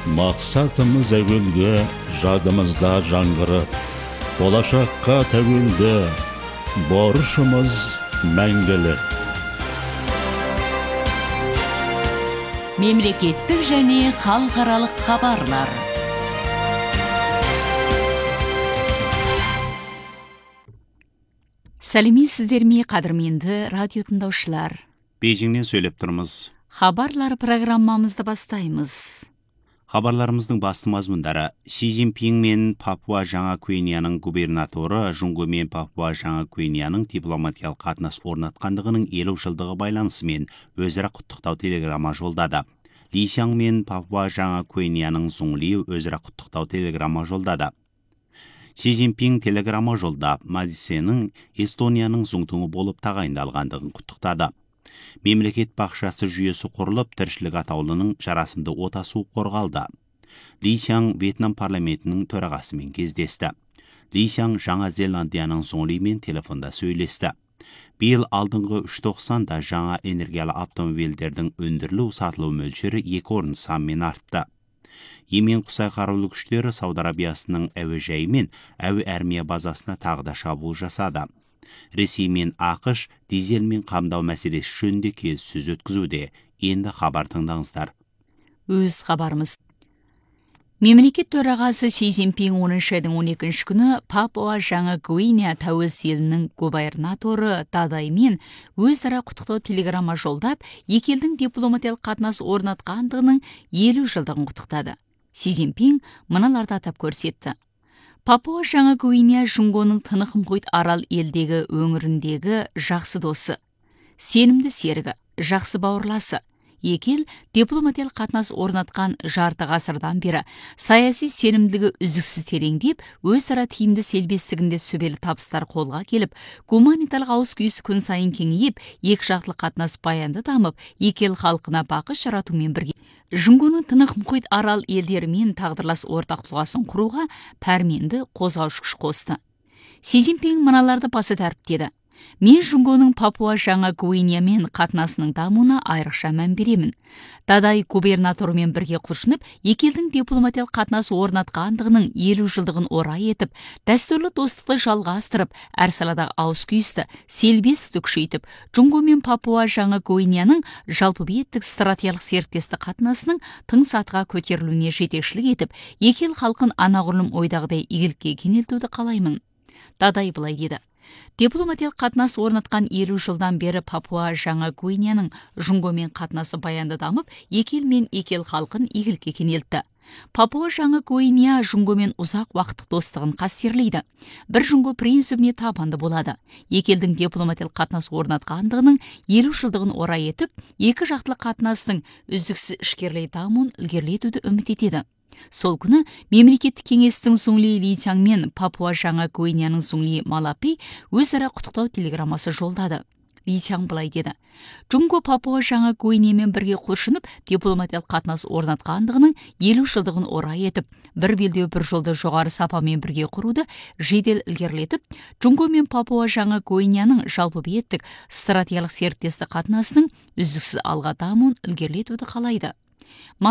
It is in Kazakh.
Мақсатымыз әуелгі, жадымызда жаңғырып, болашаққа тәуелді, борышымыз мәңгілік. Мемлекеттік және халықаралық хабарлар. Сәлеметсіздер ме, қадірменді радио тыңдаушылар. Бейжіңнен сөйлеп тұрмыз. Хабарлар программамызды бастаймыз. Хабарларымыздың басты мазмұндары: Си Цзиньпин мен Папуа Жаңа Гвинеяның губернаторы Жунго мен Папуа Жаңа Гвинеяның дипломатиялық қатынас орнатқандығының 50 жылдығы байланысымен өзара құттықтау телеграмма жолдады. Ли Сяң мен Папуа Жаңа Гвинеяның Зуңли өзара құттықтау телеграмма жолдады. Си Цзиньпин телеграмма жолдап, Мадисенің Эстонияның Зуңтуңы болып тағайындалғандығын құттықтады. Мемлекет бақшасы жүйесі құрылып, тіршілік атаулының жарасымды отасу қорғалды. Ли Сяң Вьетнам парламентінің төрағасымен кездесті. Ли Сяң Жаңа Зеландияның Зуңлимен телефонда сөйлесті. Биыл алдыңғы 390-да жаңа энергиялы автомобильдердің өндірілу сатылу мөлшері 2 орын санмен артты. Йемен Құсай қарулы күштері Сауд Арабиясының әуежайы мен әуе армия базасына тағы да шабуыл жасады. Ресей мен ақш дизельмен қамдау мәселесі жөнінде келіссөз өткізуде. Енді хабар тыңдаңыздар. Өз хабарымыз. Мемлекет төрағасы Си Цзиньпин 10 айдың 12 күні Папуа Жаңа Гвинея тәуелсіз елінің губернаторы Дадаймен өзара құттықтау телеграмма жолдап, екі елдің дипломатиялық қатынас орнатқандығының 50 жылдығын құттықтады. Си Цзиньпин мыналарды атап көрсетті. Папуа Жаңа Гвинея Жунгоның Тынық мұхит арал елдегі өңіріндегі жақсы досы, сенімді серігі, жақсы бауырласы. Екі ел дипломатиялық қатынас орнатқан жарты ғасырдан бері саяси сенімділігі үздіксіз тереңдеп, өзара тиімді селбестігінде сүбелі табыстар қолға келіп, гуманитарлық ауыз күйісі күн сайын кеңейіп, екі жақтылық қатынас баянды дамып, екі ел халқына бақыт жаратумен бірге Жунгоның Тынық мұхит арал елдерімен тағдырлас ортақ тұлғасын құруға пәрменді қозғаушы күш қосты. Си Цзиньпин мыналарды баса дәріптеді. Мен Жунгоның Папуа Жаңа Гвинеямен қатынасының дамуына айрықша мән беремін. Дадай губернаторымен бірге құлшынып, екі елдің дипломатиялық қатынас орнатқандығының 50 жылдығын орай етіп, дәстүрлі достықты жалғастырып, әр саладағы ауыз күйісті, селбестікті күшейтіп, Жунго мен Папуа Жаңа Гвинеяның жалпы беттік стратегиялық серіктестік қатынасының тың сатыға көтерілуіне жетекшілік етіп, екі ел халқын анағұрлым ойдағыдай игілікке кенелтуді қалаймын. Дадай былай деді. Дипломатиялық қатынас орнатқан 50 жылдан бері Папуа Жаңа Гвинеяның Жунгомен қатынасы баянды дамып, екі ел мен екі ел халқын игілікке кенелтті. Папуа Жаңа Гвинея Жунгомен ұзақ уақыттық достығын қастерлейді. Бір Жунго принципіне табанды болады. Екі елдің дипломатиялық қатынас орнатқандығының 50 жылдығын орай етіп, екі жақтылық қатынастың үздіксіз ішкерлей дамуын ілгерілетуді үміт етеді. Сол күні мемлекеттік кеңестің Зуңли Ли Сяң мен Папуа Жаңа Гвинеяның Зуңли Малапи өзара құттықтау телеграммасы жолдады. Ли Сяң былай деді. Жунго Папуа Жаңа Гвинеямен бірге құлшынып, дипломатиялық қатынас орнатқандығының 50 жылдығын орай етіп, бір белдеу бір жолды жоғары сапамен бірге құруды жедел ілгерілетіп, Жунго мен Папуа Жаңа Гвинеяның жалпы беттік стратегиялық серіктестік қатынасының үздіксіз алға дамуын ілгерілетуді қалайды.